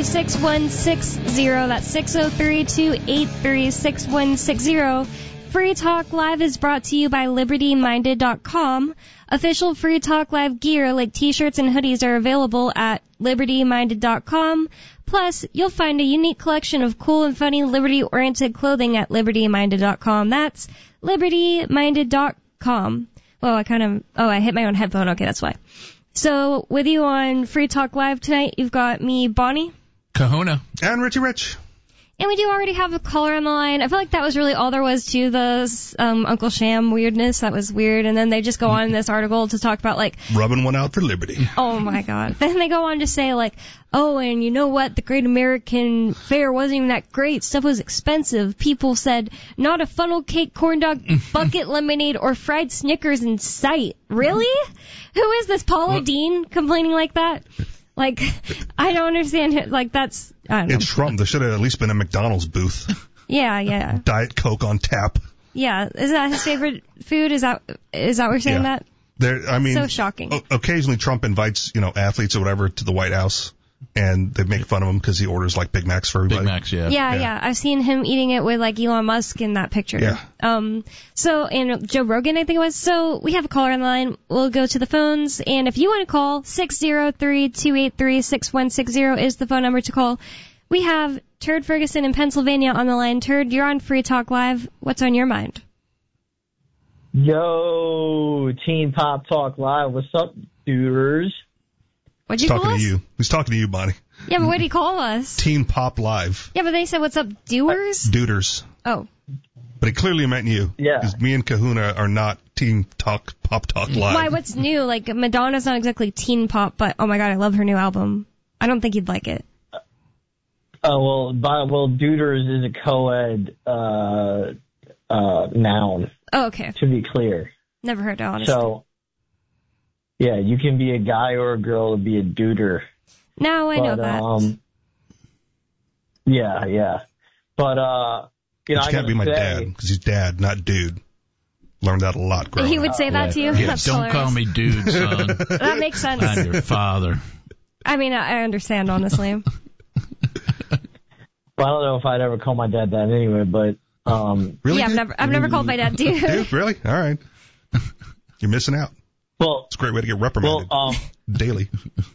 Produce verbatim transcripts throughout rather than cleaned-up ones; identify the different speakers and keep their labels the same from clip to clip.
Speaker 1: six one six zero. That's six oh three, two eight three, six one six zero. Free Talk Live is brought to you by Liberty Minded dot com. Official Free Talk Live gear like t-shirts and hoodies are available at Liberty Minded dot com. Plus, you'll find a unique collection of cool and funny Liberty-oriented clothing at Liberty Minded dot com. That's Liberty Minded dot com. Well, I kind of... Oh, I hit my own headphone. Okay, that's why. So, with you on Free Talk Live tonight, you've got me, Bonnie.
Speaker 2: Kahuna.
Speaker 3: And Richie Rich.
Speaker 1: And we do already have a caller on the line. I feel like that was really all there was to the um, Uncle Sham weirdness. That was weird. And then they just go on in this article to talk about, like...
Speaker 3: Rubbing one out for Liberty.
Speaker 1: Oh, my God. Then they go on to say, like, oh, and you know what? The Great American Fair wasn't even that great. Stuff was expensive. People said, not a funnel cake, corn dog, bucket lemonade, or fried Snickers in sight. Really? Who is this? Paula what? Dean complaining like that? Like, I don't understand it. Like, that's... I don't know.
Speaker 3: It's Trump. There should have at least been a McDonald's booth.
Speaker 1: Yeah, yeah.
Speaker 3: Diet Coke on tap.
Speaker 1: Yeah. Is that his favorite food? Is that is that what you're saying,
Speaker 3: yeah.
Speaker 1: that?
Speaker 3: There, I mean...
Speaker 1: So shocking.
Speaker 3: O- occasionally Trump invites, you know, athletes or whatever to the White House, and they make fun of him because he orders, like, Big Macs for everybody.
Speaker 2: Big Macs, yeah.
Speaker 1: Yeah,
Speaker 3: yeah.
Speaker 1: yeah. I've seen him eating it with, like, Elon Musk in that picture.
Speaker 3: Yeah.
Speaker 1: Um. So, and Joe Rogan, I think it was. So, we have a caller on the line. We'll go to the phones. And if you want to call, six oh three, two eight three, six one six zero is the phone number to call. We have Turd Ferguson in Pennsylvania on the line. Turd, you're on Free Talk Live. What's on your mind?
Speaker 4: Yo, Teen Pop Talk Live. What's up, duders?
Speaker 1: What'd
Speaker 3: He's
Speaker 1: you
Speaker 3: talking
Speaker 1: call us?
Speaker 3: to you. He's talking to you, Bonnie.
Speaker 1: Yeah, but what did he call us?
Speaker 3: Teen Pop Live.
Speaker 1: Yeah, but they said, what's up, doers?
Speaker 3: Duders.
Speaker 1: Oh.
Speaker 3: But he clearly meant you.
Speaker 4: Yeah.
Speaker 3: Because me and Kahuna are not Teen Talk Pop Talk Live.
Speaker 1: Why, what's new? Like, Madonna's not exactly teen pop, but, oh my God, I love her new album. I don't think you'd like it.
Speaker 4: Oh, well, by, well, duders is a co-ed uh, uh, noun,
Speaker 1: Oh, okay.
Speaker 4: to be clear.
Speaker 1: Never heard it, honestly.
Speaker 4: So, yeah, you can be a guy or a girl to be a duder.
Speaker 1: No, I
Speaker 4: but,
Speaker 1: know that.
Speaker 4: Um, yeah, yeah. But, uh, you know,
Speaker 3: Which
Speaker 4: I
Speaker 3: can't be my
Speaker 4: say,
Speaker 3: dad, because he's dad, not dude. Learned that a lot growing
Speaker 1: He would
Speaker 3: up.
Speaker 1: say that
Speaker 2: Yeah.
Speaker 1: to you?
Speaker 2: Yeah,
Speaker 1: That's
Speaker 2: don't
Speaker 1: hilarious.
Speaker 2: call me dude, son.
Speaker 1: That makes sense.
Speaker 2: I'm your father.
Speaker 1: I mean, I I understand, honestly.
Speaker 4: Well, I don't know if I'd ever call my dad that anyway, but, um,
Speaker 3: Really?
Speaker 1: Yeah, I've
Speaker 3: dude?
Speaker 1: never, I've never called my dad dude.
Speaker 3: Dude, really? All right. You're missing out.
Speaker 4: well,
Speaker 3: It's a great way to get
Speaker 4: well,
Speaker 3: reprimanded
Speaker 4: um,
Speaker 3: daily.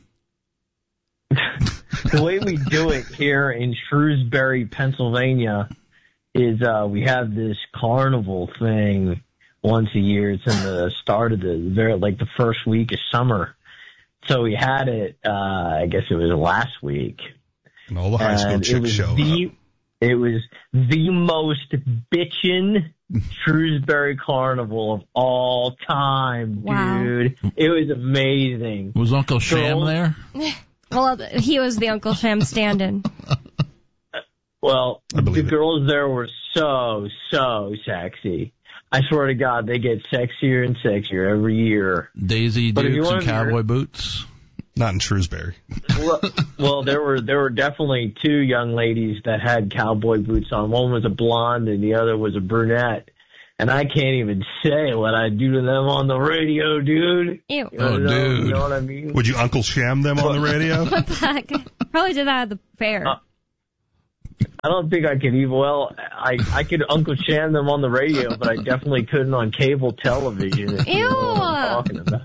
Speaker 4: the way we do it here in Shrewsbury, Pennsylvania, is uh, we have this carnival thing once a year. It's in the start of the very like the first week of summer. So we had it. Uh, I guess it was last week.
Speaker 3: And all the high school
Speaker 4: And it
Speaker 3: chicks
Speaker 4: was
Speaker 3: show
Speaker 4: the,
Speaker 3: up.
Speaker 4: It was the most bitchin' Shrewsbury Carnival of all time,
Speaker 1: Wow.
Speaker 4: dude. It was amazing.
Speaker 2: Was Uncle Sham
Speaker 4: Girls-
Speaker 2: there?
Speaker 1: Well, he was the Uncle Sham stand-in.
Speaker 4: Well,
Speaker 3: I believe
Speaker 4: the
Speaker 3: it.
Speaker 4: girls there were so, so sexy. I swear to God, they get sexier and sexier every year.
Speaker 2: Daisy
Speaker 4: But if you
Speaker 2: Dukes and
Speaker 4: wanna be
Speaker 2: cowboy
Speaker 4: real-
Speaker 2: boots?
Speaker 3: Not in Shrewsbury.
Speaker 4: well, well, there were there were definitely two young ladies that had cowboy boots on. One was a blonde and the other was a brunette. And I can't even say what I do to them on the radio, dude.
Speaker 1: Ew.
Speaker 4: You
Speaker 2: Oh,
Speaker 4: know,
Speaker 2: dude.
Speaker 4: You know what I mean?
Speaker 3: Would you Uncle Sham them on the radio?
Speaker 1: What the heck? Probably did that at the fair.
Speaker 4: Uh, I don't think I could even, well, I, I could Uncle Sham them on the radio, but I definitely couldn't on cable television. If you know what I'm talking about.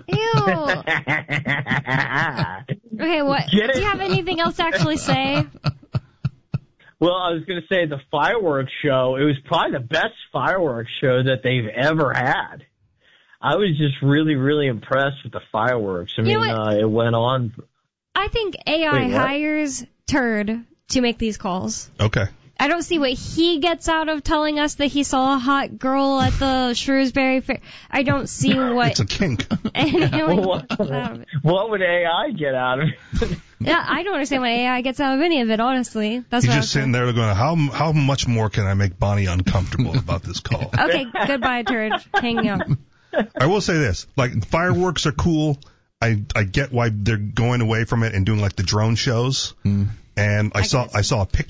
Speaker 1: Ew. Okay, what?
Speaker 4: Get it?
Speaker 1: Do you have anything else to actually say?
Speaker 4: Well, I was going to say the fireworks show, it was probably the best fireworks show that they've ever had. I was just really, really impressed with the fireworks. I
Speaker 1: You
Speaker 4: mean,
Speaker 1: know what?
Speaker 4: uh, it went on.
Speaker 1: I think A I
Speaker 4: Wait, what?
Speaker 1: hires Turd to make these calls.
Speaker 3: Okay.
Speaker 1: I don't see what he gets out of telling us that he saw a hot girl at the Shrewsbury Fair. I don't see what
Speaker 3: It's a kink.
Speaker 1: anyone
Speaker 4: What,
Speaker 1: gets out of it.
Speaker 4: what would A I get out of it?
Speaker 1: Yeah, I don't understand what A I gets out of any of it, honestly. That's
Speaker 3: He's
Speaker 1: what
Speaker 3: just sitting there going, how how much more can I make Bonnie uncomfortable about this call?
Speaker 1: Okay, goodbye, Turd. Hang up.
Speaker 3: I will say this. Like, fireworks are cool. I I get why they're going away from it and doing, like, the drone shows.
Speaker 2: Mm.
Speaker 3: And I,
Speaker 1: I
Speaker 3: saw
Speaker 1: guess.
Speaker 3: I saw a picture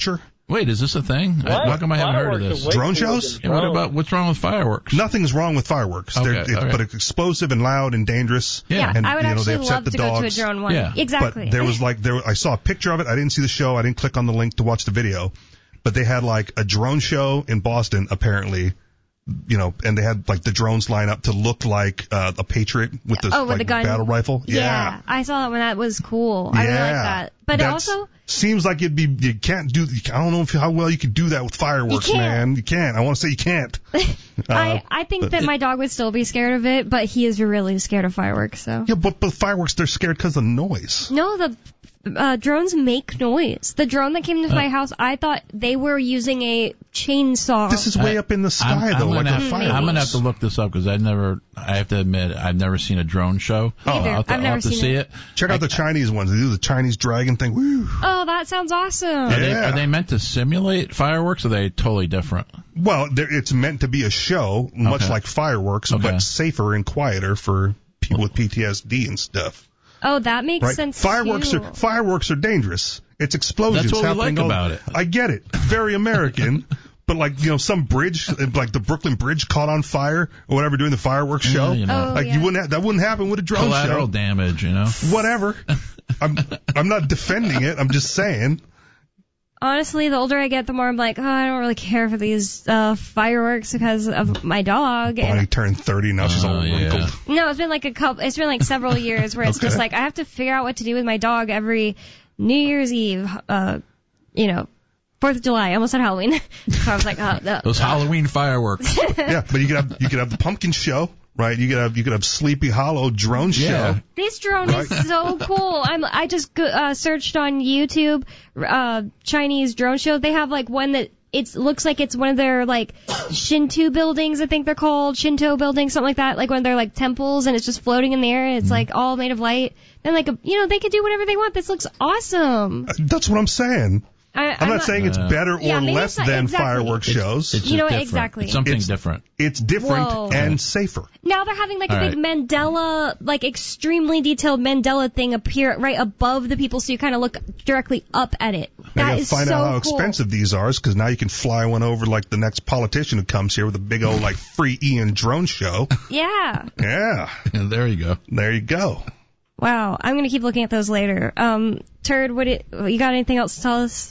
Speaker 2: Wait, is this a thing? I,
Speaker 4: What?
Speaker 2: how come I haven't heard of
Speaker 4: Fireworks
Speaker 2: this?
Speaker 4: are way
Speaker 3: Drone
Speaker 4: cooler
Speaker 3: shows?
Speaker 4: than
Speaker 2: Yeah, what
Speaker 4: drones.
Speaker 2: about what's wrong with fireworks?
Speaker 3: Nothing's wrong with fireworks.
Speaker 2: Okay,
Speaker 3: They're, it,
Speaker 2: okay.
Speaker 3: But it's explosive and loud and dangerous.
Speaker 2: Yeah.
Speaker 3: and,
Speaker 1: I would
Speaker 3: you know, they
Speaker 1: actually
Speaker 3: upset
Speaker 1: love
Speaker 3: the
Speaker 1: to go to a
Speaker 3: dogs.
Speaker 1: drone one.
Speaker 2: Yeah.
Speaker 1: Exactly.
Speaker 3: But there was like there I saw a picture of it. I didn't see the show. I didn't click on the link to watch the video. But they had like a drone show in Boston apparently. You know, and they had like the drones line up to look like uh, a Patriot with the,
Speaker 1: Oh, with
Speaker 3: like,
Speaker 1: the gun.
Speaker 3: battle rifle.
Speaker 1: Yeah, I saw that one. That was cool. I really like that. But it
Speaker 3: That's-
Speaker 1: also,
Speaker 3: seems like it'd be you can't do. I don't know if how well you can do that with fireworks,
Speaker 1: You can't.
Speaker 3: man. You can't. I want to say you can't. Uh,
Speaker 1: I I think
Speaker 3: but-
Speaker 1: that my dog would still be scared of it, but he is really scared of fireworks. So
Speaker 3: Yeah, but but fireworks they're scared because of noise.
Speaker 1: no, the uh, drones make noise. The drone that came to
Speaker 2: Uh.
Speaker 1: my house, I thought they were using a chainsaw.
Speaker 3: This is way
Speaker 2: I-
Speaker 3: up in the sky
Speaker 2: I'm,
Speaker 3: though,
Speaker 2: I'm
Speaker 3: like
Speaker 2: gonna
Speaker 3: a
Speaker 2: have,
Speaker 3: fireworks.
Speaker 2: I'm gonna have to look this up because I've never. I have to admit, I've never seen a drone show.
Speaker 1: Neither.
Speaker 2: I'll have to,
Speaker 1: I've
Speaker 2: I'll
Speaker 1: never
Speaker 2: have to
Speaker 1: seen
Speaker 2: see
Speaker 1: it.
Speaker 2: it.
Speaker 3: Check out the Chinese ones. They do the Chinese dragon thing. Woo.
Speaker 1: Oh, that sounds awesome.
Speaker 2: Are, they,
Speaker 3: Yeah.
Speaker 2: are they meant to simulate fireworks? Or are they totally different?
Speaker 3: Well, there- it's meant to be a show, much
Speaker 2: Okay.
Speaker 3: like fireworks,
Speaker 2: Okay.
Speaker 3: but safer and quieter for people with P T S D and stuff.
Speaker 1: Oh, that makes
Speaker 3: Right?
Speaker 1: sense
Speaker 3: Fireworks
Speaker 1: too.
Speaker 3: are fireworks are dangerous. It's explosions
Speaker 2: That's what we
Speaker 3: happening
Speaker 2: like
Speaker 3: all-
Speaker 2: about it.
Speaker 3: I get it. Very American. But like, you know, some bridge, like the Brooklyn Bridge caught on fire or whatever during the fireworks show.
Speaker 2: Yeah, you know,
Speaker 1: Oh,
Speaker 3: like
Speaker 1: yeah.
Speaker 3: you wouldn't ha- that wouldn't happen with a drone
Speaker 2: collateral
Speaker 3: show.
Speaker 2: damage. You know.
Speaker 3: Whatever. I'm I'm not defending it. I'm just saying.
Speaker 1: Honestly, the older I get, the more I'm like, oh, I don't really care for these uh, fireworks because of my dog.
Speaker 3: Bonnie
Speaker 1: And
Speaker 3: turned thirty, now she's all
Speaker 2: Oh, yeah.
Speaker 3: wrinkled.
Speaker 1: no, it's been like a couple. It's been like several years where it's
Speaker 3: Okay.
Speaker 1: just like I have to figure out what to do with my dog every New Year's Eve. Uh, you know, Fourth of July. I almost said Halloween. So I was like, oh, no.
Speaker 2: Those Halloween fireworks.
Speaker 3: Yeah, but you could have you could have the pumpkin show, right? You could have you could have Sleepy Hollow drone
Speaker 2: Yeah.
Speaker 3: show.
Speaker 1: This drone
Speaker 3: Right.
Speaker 1: is so cool. I'm I just go- uh, searched on YouTube uh Chinese drone show. They have like one that it looks like it's one of their like Shinto buildings, I think they're called Shinto buildings, something like that. Like one of their like temples, and it's just floating in the air. And it's like all made of light. And like a, you know, they could do whatever they want. This looks awesome.
Speaker 3: That's what I'm saying.
Speaker 1: I,
Speaker 3: I'm not saying it's
Speaker 2: Uh,
Speaker 3: better or
Speaker 1: Yeah, maybe
Speaker 3: less
Speaker 1: it's not-
Speaker 3: than
Speaker 1: exactly.
Speaker 3: fireworks shows.
Speaker 2: It's
Speaker 1: You know
Speaker 2: just
Speaker 1: what,
Speaker 2: different.
Speaker 1: exactly.
Speaker 2: It's something
Speaker 3: It's-
Speaker 2: different.
Speaker 3: It's different
Speaker 1: Whoa.
Speaker 3: and safer.
Speaker 1: Now they're having like a
Speaker 2: All
Speaker 1: big Mandela, like extremely detailed Mandela thing appear right above the people, so you kind of look directly up at it.
Speaker 3: I
Speaker 1: That
Speaker 3: gotta
Speaker 1: is
Speaker 3: find
Speaker 1: so
Speaker 3: out how
Speaker 1: cool.
Speaker 3: expensive these are, because now you can fly one over like the next politician who comes here with a big old like free Ian drone show.
Speaker 1: Yeah.
Speaker 3: Yeah,
Speaker 2: there you go.
Speaker 3: there you go.
Speaker 1: Wow. I'm gonna keep looking at those later. Um, Turd, what it, you got anything else to tell us?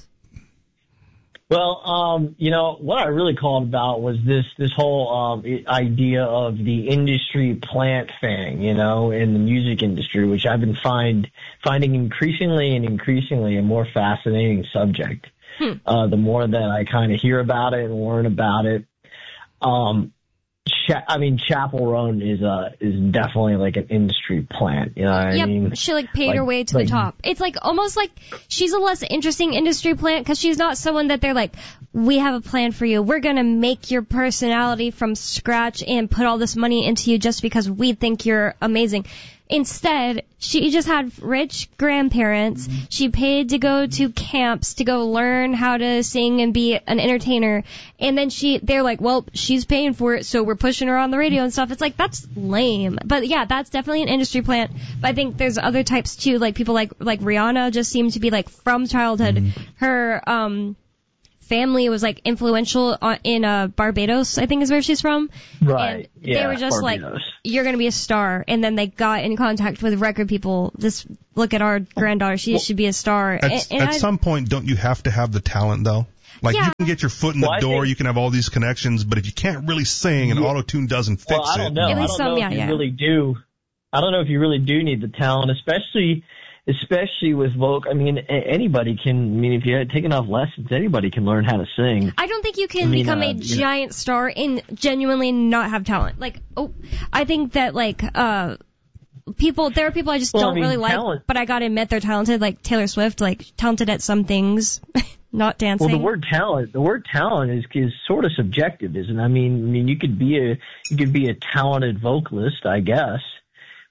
Speaker 4: Well, um, you know, what I really called about was this, this whole, um, i- idea of the industry plant thing, you know, in the music industry, which I've been find, finding increasingly and increasingly a more fascinating subject.
Speaker 1: Hmm.
Speaker 4: Uh, the more that I kind of hear about it and learn about it. Um, Cha- I mean, Chapel Roan is a, is definitely like an industry plant, you know what I
Speaker 1: Yep,
Speaker 4: mean?
Speaker 1: she like paid her
Speaker 4: like-
Speaker 1: way to
Speaker 4: like-
Speaker 1: the top. It's like almost like she's a less interesting industry plant because she's not someone that they're like, we have a plan for you. We're gonna make your personality from scratch and put all this money into you just because we think you're amazing. Instead, she just had rich grandparents. She paid to go to camps to go learn how to sing and be an entertainer. And then she, they're like, well, she's paying for it, so we're pushing her on the radio and stuff. It's like, that's lame. But yeah, that's definitely an industry plant. But I think there's other types too, like people like, like Rihanna just seem to be like from childhood. Her, um, family was like influential on, in uh, Barbados, I think is where she's from.
Speaker 4: Right.
Speaker 1: And
Speaker 4: yeah,
Speaker 1: they were just like,
Speaker 4: Barbados.
Speaker 1: you're going to be a star. And then they got in contact with record people. This, look at our granddaughter. She should be a star.
Speaker 3: At,
Speaker 1: and, and
Speaker 3: at
Speaker 1: I,
Speaker 3: some point, don't you have to have the talent though? Like
Speaker 1: Yeah.
Speaker 3: you can get your foot in the
Speaker 4: Well, I
Speaker 3: door,
Speaker 4: think-
Speaker 3: you can have all these connections, but if you can't really sing and
Speaker 4: Yeah.
Speaker 3: auto-tune doesn't fix
Speaker 4: Well, I don't
Speaker 3: it.
Speaker 4: know.
Speaker 1: At
Speaker 4: I
Speaker 1: least
Speaker 4: don't
Speaker 1: some,
Speaker 4: know
Speaker 1: yeah,
Speaker 4: if you
Speaker 1: yeah.
Speaker 4: really do. I don't know if you really do need the talent, especially, especially with vocal. I mean, a- anybody can. I mean, if you take enough lessons, anybody can learn how to sing.
Speaker 1: I don't think you can
Speaker 4: I mean,
Speaker 1: become
Speaker 4: uh,
Speaker 1: a
Speaker 4: you know-
Speaker 1: giant star and genuinely not have talent. Like, oh, I think that like, uh, people, there are people I just
Speaker 4: Well, I
Speaker 1: don't
Speaker 4: mean,
Speaker 1: really like,
Speaker 4: talent-
Speaker 1: but I gotta admit they're talented, like Taylor Swift, like talented at some things, not dancing.
Speaker 4: Well, the word talent, the word talent is is sort of subjective, isn't it? I mean, I mean, you could be a you could be a talented vocalist, I guess,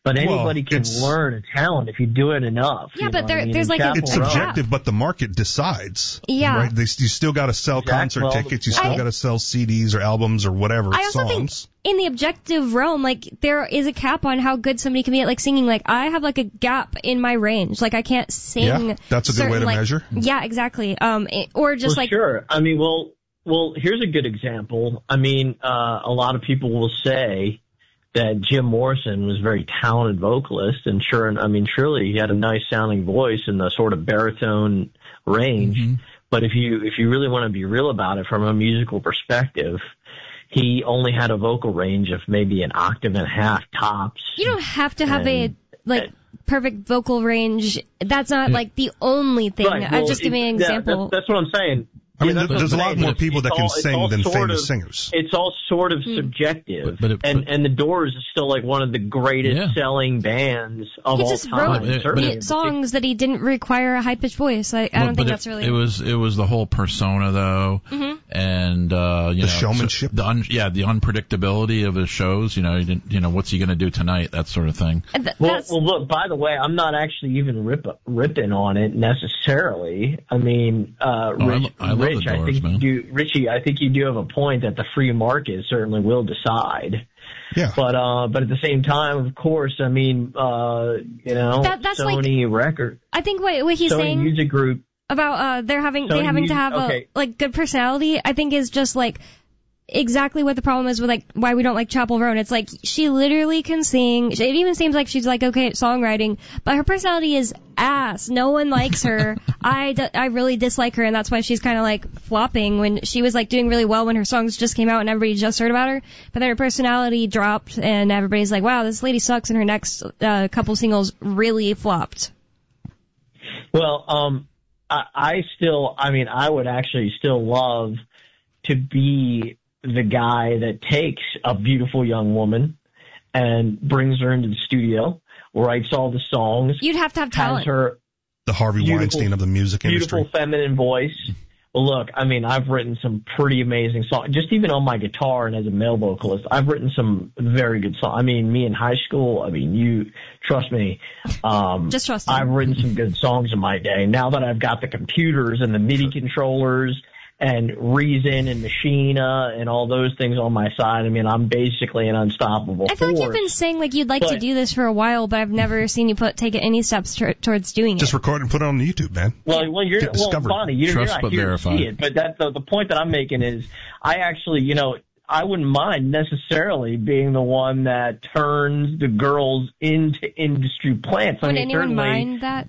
Speaker 4: But anybody
Speaker 3: Well,
Speaker 4: can
Speaker 3: it's-
Speaker 4: learn a talent if you do it enough.
Speaker 1: Yeah,
Speaker 4: you
Speaker 1: but
Speaker 4: know
Speaker 1: there-
Speaker 4: what I mean?
Speaker 1: there's
Speaker 4: In
Speaker 1: like a-
Speaker 4: Chapel
Speaker 3: It's
Speaker 4: Roan-
Speaker 3: subjective, but the market decides.
Speaker 1: Yeah.
Speaker 3: Right? They, you still got to sell
Speaker 4: Exactly.
Speaker 3: concert
Speaker 4: Well,
Speaker 3: tickets. You still
Speaker 1: I-
Speaker 3: got to sell C Ds or albums or whatever
Speaker 1: I also
Speaker 3: songs.
Speaker 1: think in the objective realm, like, there is a cap on how good somebody can be at, like, singing. Like, I have, like, a gap in my range. Like, I can't sing.
Speaker 3: Yeah, that's a good way
Speaker 1: certain,
Speaker 3: to
Speaker 1: like-
Speaker 3: measure.
Speaker 1: Yeah, exactly. Um, it- or just,
Speaker 4: well,
Speaker 1: like,
Speaker 4: sure. I mean, well, well, here's a good example. I mean, uh, a lot of people will say that Jim Morrison was a very talented vocalist, and sure, I mean, surely he had a nice sounding voice in the sort of baritone range.
Speaker 2: Mm-hmm.
Speaker 4: But if you if you really want to be real about it from a musical perspective, he only had a vocal range of maybe an octave and a half tops.
Speaker 1: you don't have to have
Speaker 4: And-
Speaker 1: a, like, perfect vocal range. That's not, like, the only thing.
Speaker 4: Right,
Speaker 1: I'm
Speaker 4: well,
Speaker 1: just giving an
Speaker 4: it- yeah,
Speaker 1: example.
Speaker 4: that's, that's what I'm saying.
Speaker 3: I mean,
Speaker 4: Yeah, that's
Speaker 3: there's
Speaker 4: what
Speaker 3: a
Speaker 4: I'm
Speaker 3: lot
Speaker 4: saying.
Speaker 3: more
Speaker 4: It's-
Speaker 3: people that
Speaker 4: it's
Speaker 3: can
Speaker 4: all- it's
Speaker 3: sing
Speaker 4: all
Speaker 3: than
Speaker 4: sort
Speaker 3: famous
Speaker 4: of-
Speaker 3: singers.
Speaker 4: It's all sort of
Speaker 1: Hmm.
Speaker 4: subjective.
Speaker 2: But- but it-
Speaker 4: and,
Speaker 2: but-
Speaker 4: and the Doors is still like one of the greatest
Speaker 2: Yeah.
Speaker 4: selling bands of
Speaker 1: He
Speaker 4: all
Speaker 1: just
Speaker 4: time.
Speaker 1: wrote
Speaker 2: But it-
Speaker 4: certainly.
Speaker 2: but
Speaker 1: hit songs that he didn't require a high-pitched voice. I, I
Speaker 2: Well,
Speaker 1: don't
Speaker 2: but
Speaker 1: think
Speaker 2: it,
Speaker 1: that's really...
Speaker 2: It was it was the whole persona though,
Speaker 1: Mhm.
Speaker 2: and uh, you
Speaker 3: The
Speaker 2: know,
Speaker 3: showmanship.
Speaker 2: so the un, yeah, the unpredictability of his shows. You know, you, didn't, you know, what's he going to do tonight? That sort of thing.
Speaker 1: And th-
Speaker 4: Well,
Speaker 1: that's,
Speaker 4: well, look, by the way, I'm not actually even rip, ripping on it necessarily. I mean, uh,
Speaker 2: Oh, I
Speaker 4: Rich,
Speaker 2: lo- I love the
Speaker 4: Rich, I
Speaker 2: Doors,
Speaker 4: think
Speaker 2: man.
Speaker 4: you, Richie, I think you do have a point that the free market certainly will decide.
Speaker 3: Yeah.
Speaker 4: But, uh, but at the same time, of course, I mean, uh, you know,
Speaker 1: That- that's like-
Speaker 4: Sony record,
Speaker 1: I think what, what he's
Speaker 4: Sony
Speaker 1: saying...
Speaker 4: Music Group.
Speaker 1: about uh they're having
Speaker 4: So
Speaker 1: they having to
Speaker 4: you-
Speaker 1: have
Speaker 4: okay.
Speaker 1: a like good personality, I think is just like exactly what the problem is with like why we don't like Chapel Roan. It's like she literally can sing. It even seems like she's like okay at songwriting, but her personality is ass. No one likes her. I, d- I really dislike her, and that's why she's kind of like flopping when she was like doing really well when her songs just came out and everybody just heard about her. But then her personality dropped, and everybody's like, wow, this lady sucks, and her next uh, couple singles really flopped.
Speaker 4: Well, um, I, I still, I mean, I would actually still love to be the guy that takes a beautiful young woman and brings her into the studio, writes all the songs,
Speaker 1: You'd have to have
Speaker 4: has
Speaker 1: talent.
Speaker 4: her
Speaker 3: The Harvey
Speaker 4: Beautiful-
Speaker 3: Weinstein of the music
Speaker 4: beautiful
Speaker 3: industry.
Speaker 4: feminine voice. Well, look, I mean, I've written some pretty amazing songs, just even on my guitar and as a male vocalist. I've written some very good songs. I mean, me in high school, I mean, you, trust me, um,
Speaker 1: Just trust me.
Speaker 4: I've written some good songs in my day. Now that I've got the computers and the MIDI controllers and Reason and Machina and all those things on my side, I mean, I'm basically an unstoppable
Speaker 1: I feel like
Speaker 4: force.
Speaker 1: you've been saying like you'd like to
Speaker 4: But-
Speaker 1: do this for a while, but I've never seen you put take any steps t- towards doing
Speaker 3: Just
Speaker 1: it.
Speaker 3: record and put it on YouTube, man.
Speaker 4: Well, well, you're
Speaker 3: Get
Speaker 4: well,
Speaker 3: discovered.
Speaker 4: Bonnie, you're,
Speaker 2: Trust
Speaker 4: you're not
Speaker 2: but
Speaker 4: here
Speaker 2: verify.
Speaker 4: to see it, but that the, the point that I'm making is, I actually, you know, I wouldn't mind necessarily being the one that turns the girls into industry plants. I
Speaker 1: Would
Speaker 4: mean,
Speaker 1: anyone
Speaker 4: certainly,
Speaker 1: mind that?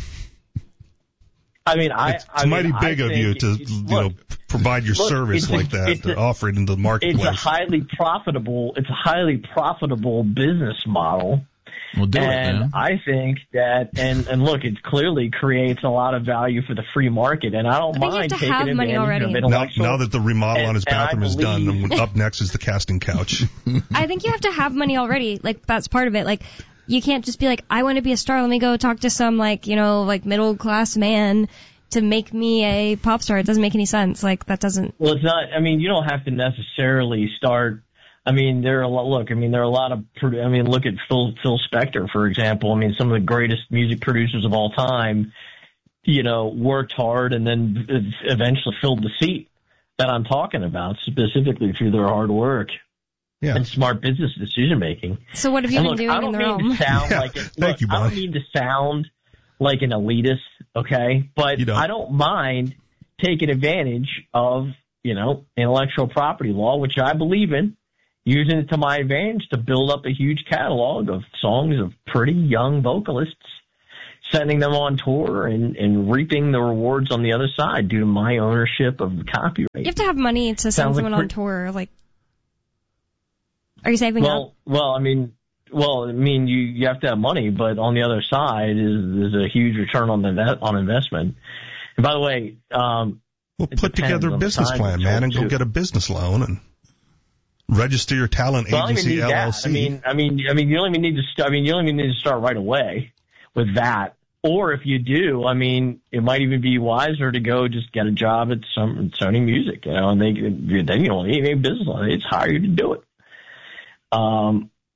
Speaker 4: I mean, I,
Speaker 3: It's,
Speaker 4: I
Speaker 3: it's
Speaker 4: mean,
Speaker 3: mighty
Speaker 4: I
Speaker 3: big of
Speaker 4: think
Speaker 3: you to,
Speaker 4: it-
Speaker 3: you
Speaker 4: look,
Speaker 3: know, provide your
Speaker 4: look,
Speaker 3: service
Speaker 4: it's a-
Speaker 3: like that,
Speaker 4: it's
Speaker 3: to
Speaker 4: a-
Speaker 3: offer it into the
Speaker 4: it's
Speaker 3: marketplace.
Speaker 4: a highly profitable, it's a highly profitable business model.
Speaker 2: Well, do it,
Speaker 4: And
Speaker 2: man.
Speaker 4: I think that, and, and look, it clearly creates a lot of value for the free market, and I don't
Speaker 1: I think you
Speaker 4: mind
Speaker 1: have to
Speaker 4: taking
Speaker 1: have money
Speaker 4: advantage
Speaker 1: already.
Speaker 4: of
Speaker 3: now,
Speaker 4: intellectual.
Speaker 3: now that the remodel
Speaker 4: and-
Speaker 3: on his
Speaker 4: and I
Speaker 3: bathroom is done,
Speaker 4: believe-
Speaker 3: and up next is the casting couch.
Speaker 1: I think you have to have money already. Like that's part of it. Like you can't just be like, I want to be a star. Let me go talk to some like you know like middle class man to make me a pop star. It doesn't make any sense. Like that doesn't.
Speaker 4: Well, it's not. I mean, you don't have to necessarily start. I mean, there are a lot. Look, I mean, there are a lot of. produ- I mean, look at Phil Phil Spector, for example. I mean, some of the greatest music producers of all time. You know, worked hard and then eventually filled the seat that I'm talking about, specifically through their hard work
Speaker 3: Yeah.
Speaker 4: and smart business decision making.
Speaker 1: So what have you
Speaker 4: And
Speaker 1: been
Speaker 4: look,
Speaker 1: doing
Speaker 4: I
Speaker 1: in
Speaker 4: don't
Speaker 1: the
Speaker 4: mean
Speaker 1: realm?
Speaker 4: to sound
Speaker 3: Yeah,
Speaker 4: like it.
Speaker 3: thank
Speaker 4: Look,
Speaker 3: you,
Speaker 4: I don't
Speaker 3: Bonnie.
Speaker 4: mean to sound like an elitist, okay? But
Speaker 3: You don't.
Speaker 4: I don't mind taking advantage of, you know, intellectual property law, which I believe in, using it to my advantage to build up a huge catalog of songs of pretty young vocalists, sending them on tour and, and reaping the rewards on the other side due to my ownership of the copyright.
Speaker 1: You have to have money to send
Speaker 4: Sounds like
Speaker 1: someone on
Speaker 4: pre-
Speaker 1: tour. Like, are you saving
Speaker 4: Well,
Speaker 1: up?
Speaker 4: well, I mean, well, I mean, you you have to have money, but on the other side is is a huge return on the net, on investment. And by the way, um,
Speaker 3: Well,
Speaker 4: it
Speaker 3: put
Speaker 4: depends
Speaker 3: together a
Speaker 4: on the
Speaker 3: business
Speaker 4: time
Speaker 3: plan,
Speaker 4: it's
Speaker 3: man,
Speaker 4: sold
Speaker 3: and go
Speaker 4: to.
Speaker 3: get a business loan and register your talent
Speaker 4: well, I don't even
Speaker 3: agency
Speaker 4: need
Speaker 3: L L
Speaker 4: that.
Speaker 3: C.
Speaker 4: I mean, I mean, I mean, you don't even need to. St- I mean, you don't even need to start right away with that. Or if you do, I mean, it might even be wiser to go just get a job at some Sony Music, you know, and they then you don't need any business loan. They just hire you to do it. Um.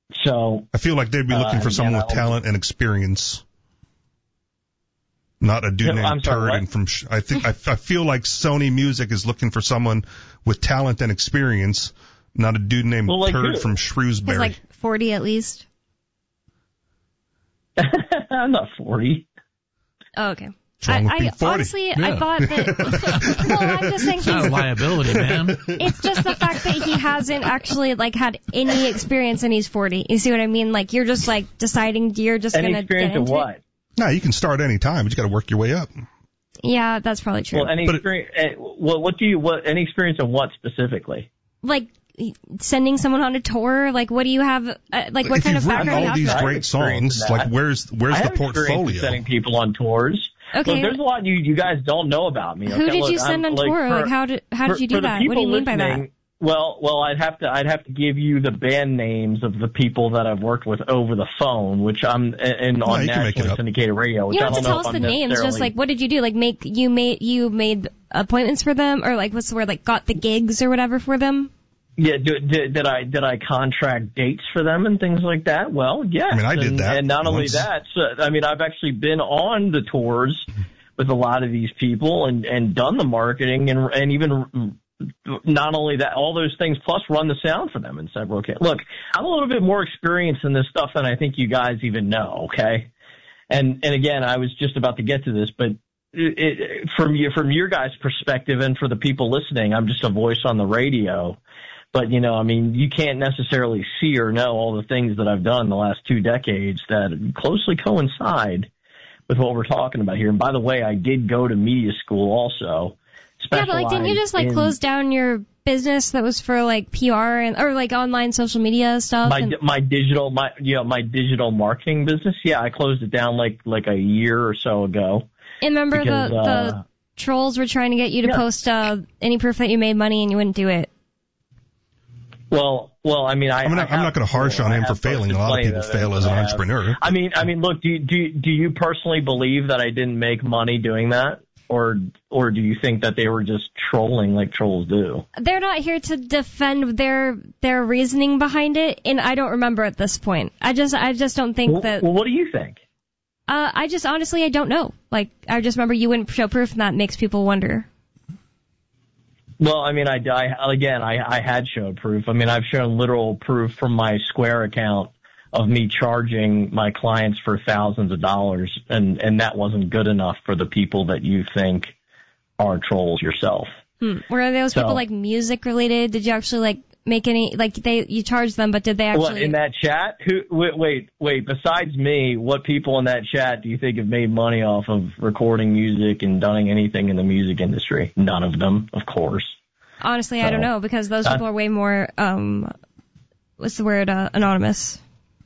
Speaker 4: So
Speaker 3: I feel like they'd be looking
Speaker 4: uh,
Speaker 3: for someone
Speaker 4: again,
Speaker 3: with talent and experience, not a dude
Speaker 4: No,
Speaker 3: named
Speaker 4: I'm sorry,
Speaker 3: Turd.
Speaker 4: what?
Speaker 3: And from sh- I think I, I feel like Sony Music is looking for someone with talent and experience, not a dude named
Speaker 4: Well, like
Speaker 3: Turd
Speaker 4: who?
Speaker 3: from
Speaker 1: He's
Speaker 3: Shrewsbury.
Speaker 1: like forty at least.
Speaker 4: I'm not forty.
Speaker 1: Oh, okay.
Speaker 3: What's wrong with
Speaker 1: I,
Speaker 3: being
Speaker 1: I
Speaker 3: forty?
Speaker 1: honestly,
Speaker 2: Yeah.
Speaker 1: I thought that. Well, I'm just saying
Speaker 2: It's not a
Speaker 1: he's,
Speaker 2: liability, man.
Speaker 1: it's just the fact that he hasn't actually like had any experience and he's forty. You see what I mean? Like you're just like deciding you're just
Speaker 4: Any
Speaker 1: gonna
Speaker 4: experience
Speaker 1: get
Speaker 4: of
Speaker 1: into
Speaker 4: what?
Speaker 1: it.
Speaker 3: No, you can start any time, but you got to work your way up.
Speaker 1: Yeah, that's probably true.
Speaker 4: Well, any
Speaker 3: But it-
Speaker 4: experience? eh, What, what do you? What? Any experience of what specifically?
Speaker 1: like sending someone on a tour. Like what do you have? Uh, like what
Speaker 3: if
Speaker 1: kind of
Speaker 3: you've written
Speaker 1: background
Speaker 3: all
Speaker 1: do you
Speaker 3: these
Speaker 1: have?
Speaker 4: I have
Speaker 3: great
Speaker 4: experience
Speaker 3: songs,
Speaker 4: in
Speaker 3: like
Speaker 4: that.
Speaker 3: where's where's
Speaker 4: I
Speaker 3: the
Speaker 4: have experience in
Speaker 3: portfolio?
Speaker 4: sending people on tours.
Speaker 1: Okay.
Speaker 4: Look, there's a lot you you guys don't know about me. Okay?
Speaker 1: Who did
Speaker 4: Look,
Speaker 1: you send
Speaker 4: I'm,
Speaker 1: on
Speaker 4: like,
Speaker 1: tour?
Speaker 4: for-
Speaker 1: like how did how
Speaker 4: for-
Speaker 1: did you do
Speaker 4: for the
Speaker 1: that? What do you
Speaker 4: people
Speaker 1: mean by that?
Speaker 4: listening, Well, well, I'd have to I'd have to give you the band names of the people that I've worked with over the phone, which I'm and
Speaker 3: No,
Speaker 4: on
Speaker 3: you can make it
Speaker 4: nationally
Speaker 3: up.
Speaker 4: syndicated radio. Which
Speaker 1: You
Speaker 4: I
Speaker 1: don't have
Speaker 4: don't
Speaker 1: to
Speaker 4: know
Speaker 1: tell
Speaker 4: if
Speaker 1: us the
Speaker 4: I'm
Speaker 1: names. Just
Speaker 4: necessarily-
Speaker 1: like what did you do? Like make you made you made appointments for them, or like what's the word? Like got the gigs or whatever for them.
Speaker 4: Yeah, did, did, did I did I contract dates for them and things like that? Well, yes.
Speaker 3: I mean, I did
Speaker 4: and,
Speaker 3: that
Speaker 4: And not only
Speaker 3: once.
Speaker 4: that, so, I mean, I've actually been on the tours with a lot of these people and, and done the marketing and and even not only that, all those things, plus run the sound for them in several cases. Look, I'm a little bit more experienced in this stuff than I think you guys even know, okay? And and again, I was just about to get to this, but it, it, from you, from your guys' perspective and for the people listening, I'm just a voice on the radio. But, you know, I mean, you can't necessarily see or know all the things that I've done the last two decades that closely coincide with what we're talking about here. And by the way, I did go to media school also.
Speaker 1: Yeah, but like didn't you just like
Speaker 4: in
Speaker 1: close down your business that was for like P R and or like online social media stuff?
Speaker 4: my
Speaker 1: and,
Speaker 4: my digital my you know my digital marketing business? Yeah, I closed it down like like a year or so ago.
Speaker 1: and remember
Speaker 4: because,
Speaker 1: the
Speaker 4: uh,
Speaker 1: the trolls were trying to get you to
Speaker 4: yeah.
Speaker 1: post uh, any proof that you made money and you wouldn't do it.
Speaker 4: Well, well, I mean, I.
Speaker 3: I mean,
Speaker 4: I
Speaker 3: I'm not going to harsh on
Speaker 4: I
Speaker 3: him for
Speaker 4: have
Speaker 3: failing. A
Speaker 4: posted
Speaker 3: lot of
Speaker 4: plenty
Speaker 3: people
Speaker 4: of
Speaker 3: fail
Speaker 4: it.
Speaker 3: as an
Speaker 4: I have.
Speaker 3: entrepreneur.
Speaker 4: I mean, I mean, look, do do do you personally believe that I didn't make money doing that, or or do you think that they were just trolling like trolls do?
Speaker 1: They're not here to defend their their reasoning behind it, and I don't remember at this point. I just I just don't think
Speaker 4: Well,
Speaker 1: that.
Speaker 4: well, what do you think?
Speaker 1: Uh, I just honestly I don't know. Like I just remember you wouldn't show proof, and that makes people wonder.
Speaker 4: Well, I mean, I, I again, I, I had showed proof. I mean, I've shown literal proof from my Square account of me charging my clients for thousands of dollars, and, and that wasn't good enough for the people that you think are trolls yourself.
Speaker 1: Hmm. Were those
Speaker 4: So-
Speaker 1: people like music related? Did you actually like make any like they you charged them, but did they actually?
Speaker 4: What, in that chat? Who? Wait, wait, wait. Besides me, what people in that chat do you think have made money off of recording music and doing anything in the music industry? None of them, of course.
Speaker 1: Honestly, I don't
Speaker 4: So,
Speaker 1: know because those
Speaker 4: uh,
Speaker 1: people are way more um, what's the word? Uh, anonymous.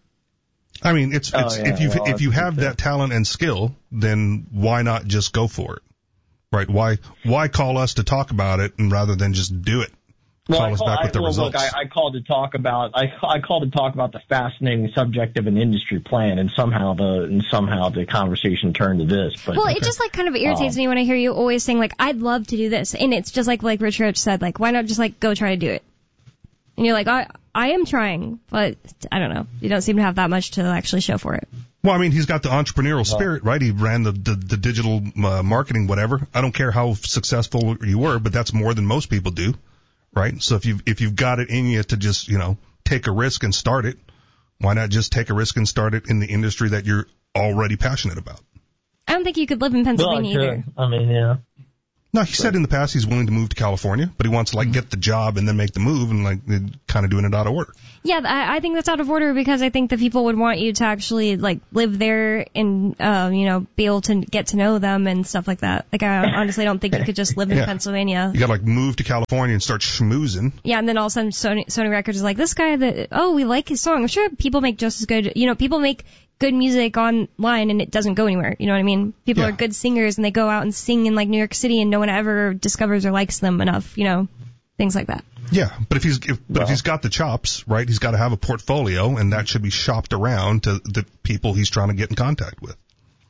Speaker 3: I mean, it's,
Speaker 4: Oh,
Speaker 3: it's
Speaker 4: yeah,
Speaker 3: if you
Speaker 4: well,
Speaker 3: if you
Speaker 4: that's
Speaker 3: have
Speaker 4: true.
Speaker 3: that talent and skill, then why not just go for it, right? Why why call us to talk about it and rather than just do it?
Speaker 4: Well,
Speaker 3: Call
Speaker 4: I
Speaker 3: us
Speaker 4: call,
Speaker 3: back
Speaker 4: I,
Speaker 3: with the
Speaker 4: well,
Speaker 3: results.
Speaker 4: Look, I, I called to talk about I, I called to talk about the fascinating subject of an industry plan, and somehow the and somehow the conversation turned to this. But
Speaker 1: Well, it just like kind of irritates
Speaker 4: Um,
Speaker 1: me when I hear you always saying like I'd love to do this, and it's just like like Rich Rich said, like why not just like go try to do it? And you're like I I am trying, but I don't know. You don't seem to have that much to actually show for it.
Speaker 3: Well, I mean, he's got the entrepreneurial spirit, right? He ran the the, the digital uh, marketing, whatever. I don't care how successful you were, but that's more than most people do, right? So if you if you've got it in you to just you know take a risk and start it, why not just take a risk and start it in the industry that you're already passionate about?
Speaker 1: I don't think you could live in
Speaker 4: well, I
Speaker 1: Pennsylvania either.
Speaker 4: could. I mean, yeah.
Speaker 3: No, he said in the past he's willing to move to California, but he wants to like get the job and then make the move and like kind of doing it out of order.
Speaker 1: Yeah, I, I think that's out of order because I think the people would want you to actually like live there and um, you know be able to get to know them and stuff like that. Like I honestly don't think you could just live in
Speaker 3: Yeah.
Speaker 1: Pennsylvania.
Speaker 3: You got to like move to California and start schmoozing.
Speaker 1: Yeah, and then all of a sudden Sony, Sony Records is like, this guy that, oh, we like his song. I'm sure people make just as good, you know, people make good music online and it doesn't go anywhere. You know what I mean? People
Speaker 3: Yeah.
Speaker 1: are good singers and they go out and sing in like New York City and no one ever discovers or likes them enough, you know, things like that.
Speaker 3: Yeah, but if he's if, but
Speaker 4: Well.
Speaker 3: if he's got the chops, right, he's got to have a portfolio, and that should be shopped around to the people he's trying to get in contact with.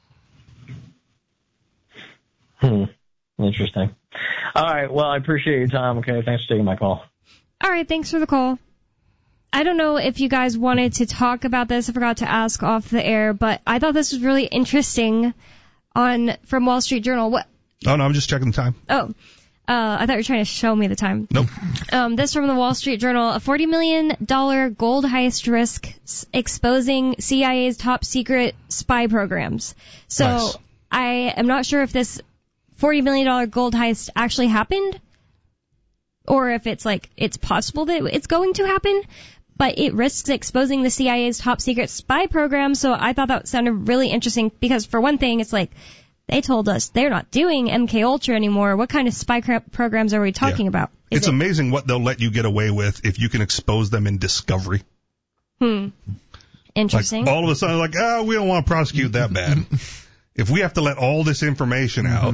Speaker 4: Hmm. Interesting. All right. Well, I appreciate your time. Okay. Thanks for taking my call.
Speaker 1: All right, thanks for the call. I don't know if you guys wanted to talk about this. I forgot to ask off the air, but I thought this was really interesting on from Wall Street Journal. What?
Speaker 3: Oh, no, I'm just checking the time.
Speaker 1: Oh. Uh, I thought you were trying to show me the time.
Speaker 3: Nope.
Speaker 1: Um, this from the Wall Street Journal. A forty million dollars gold heist risk exposing C I A's top secret spy programs. So
Speaker 3: Nice.
Speaker 1: I am not sure if this forty million dollars gold heist actually happened or if it's like it's possible that it's going to happen. But it risks exposing the C I A's top secret spy program. So I thought that sounded really interesting because for one thing, it's like, they told us they're not doing M K Ultra anymore. What kind of spy cra- programs are we talking
Speaker 3: Yeah.
Speaker 1: about? Is
Speaker 3: It's
Speaker 1: it-
Speaker 3: amazing what they'll let you get away with if you can expose them in discovery.
Speaker 1: Hmm. Interesting.
Speaker 3: Like all of a sudden, like, oh, we don't want to prosecute that bad. If we have to let all this information out,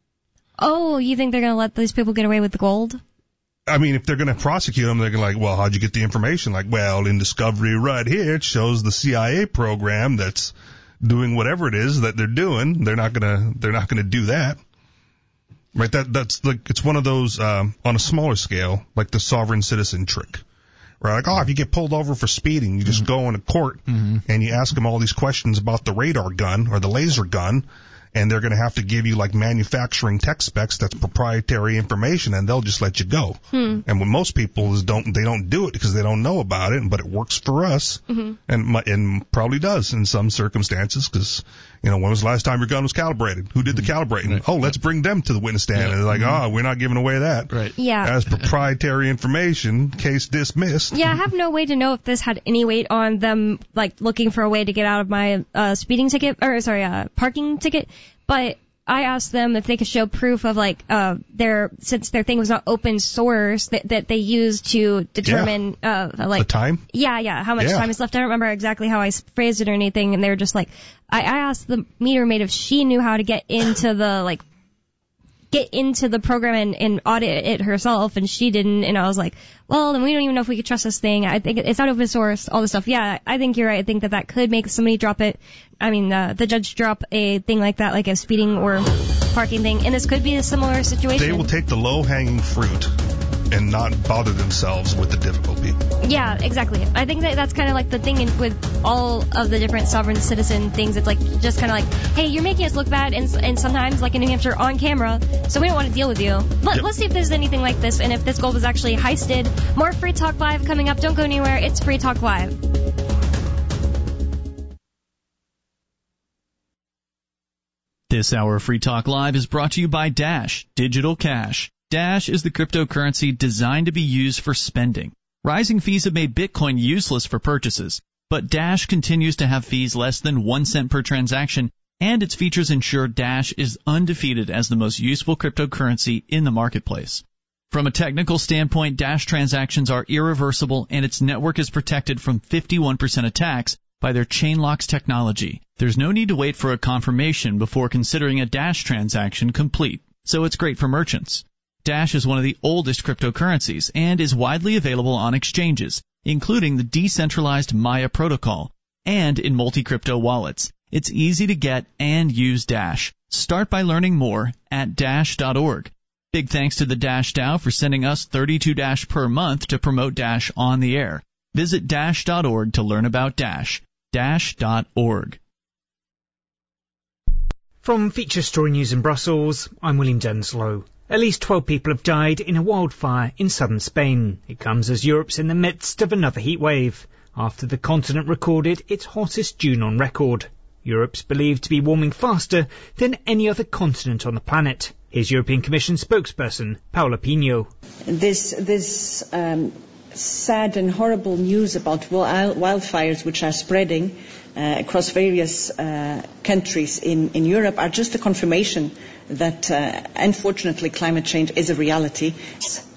Speaker 1: Oh, you think they're going to let these people get away with the gold?
Speaker 3: I mean, if they're going to prosecute them, they're going to like, well, how'd you get the information? Like, well, in discovery right here, it shows the C I A program that's doing whatever it is that they're doing. They're not gonna, they're not gonna do that. Right? That, that's like, it's one of those, um, on a smaller scale, like the sovereign citizen trick. Right? Like, oh, if you get pulled over for speeding, you just go into court and you ask them all these questions about the radar gun or the laser gun, and they're going to have to give you like manufacturing tech specs that's proprietary information, and they'll just let you go.
Speaker 1: Hmm.
Speaker 3: And what most people is don't, they don't do it because they don't know about it, but it works for us,
Speaker 1: Mm-hmm.
Speaker 3: and mu- and probably does in some circumstances because, you know, when was the last time your gun was calibrated? Who did the calibrating?
Speaker 2: Right.
Speaker 3: Oh, let's bring them to the witness stand.
Speaker 2: Yeah.
Speaker 3: And they're like,
Speaker 2: Mhm.
Speaker 3: oh, we're not giving away that.
Speaker 2: Right.
Speaker 1: Yeah.
Speaker 3: As proprietary information, case dismissed.
Speaker 1: Yeah, I have no way to know if this had any weight on them, like, looking for a way to get out of my uh, speeding ticket, or, sorry, uh, parking ticket, but I asked them if they could show proof of, like, uh, their, since their thing was not open source, that, that they used to determine, uh, like,
Speaker 3: The time?
Speaker 1: yeah, yeah, how much
Speaker 3: Yeah.
Speaker 1: time is left. I don't remember exactly how I s- phrased it or anything, and they were just like, I, I asked the meter maid if she knew how to get into the, like, get into the program and, and audit it herself, and she didn't, and I was like, well, then we don't even know if we could trust this thing. I think it's not open source, all this stuff. Yeah, I think you're right. I think that that could make somebody drop it. I mean, uh, the judge drop a thing like that, like a speeding or parking thing, and this could be a similar situation.
Speaker 3: They will take the low-hanging fruit and not bother themselves with the difficulty.
Speaker 1: Yeah, exactly. I think that that's kind of like the thing in, with all of the different sovereign citizen things. It's like just kind of like, hey, you're making us look bad, and, and sometimes, like in New Hampshire, on camera, so we don't want to deal with you. Let,
Speaker 3: Yep.
Speaker 1: Let's see if there's anything like this, and if this gold was actually heisted. More Free Talk Live coming up. Don't go anywhere. It's Free Talk Live.
Speaker 5: This hour of Free Talk Live is brought to you by Dash Digital Cash. Dash is the cryptocurrency designed to be used for spending. Rising fees have made Bitcoin useless for purchases, but Dash continues to have fees less than one cent per transaction, and its features ensure Dash is undefeated as the most useful cryptocurrency in the marketplace. From a technical standpoint, Dash transactions are irreversible, and its network is protected from fifty-one percent attacks by their Chainlocks technology. There's no need to wait for a confirmation before considering a Dash transaction complete, so it's great for merchants. Dash is one of the oldest cryptocurrencies and is widely available on exchanges, including the decentralized Maya protocol, and in multi-crypto wallets. It's easy to get and use Dash. Start by learning more at dash dot org. Big thanks to the Dash DAO for sending us thirty-two Dash per month to promote Dash on the air. Visit dash dot org to learn about Dash. dash dot org.
Speaker 6: From Feature Story News in Brussels, I'm William Denslow. At least twelve people have died in a wildfire in southern Spain. It comes as Europe's in the midst of another heat wave, after the continent recorded its hottest June on record. Europe's believed to be warming faster than any other continent on the planet. Here's European Commission spokesperson Paula Pino.
Speaker 7: This, this um, sad and horrible news about wildfires which are spreading uh, across various uh, countries in, in Europe are just a confirmation that, uh, unfortunately, climate change is a reality.